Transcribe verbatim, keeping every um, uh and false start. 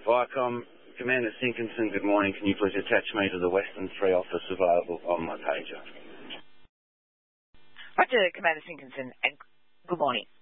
Viacom, Commander Sinkinson, good morning. Can you please attach me to the Western three office available on my pager? Roger, Commander Sinkinson, and good morning.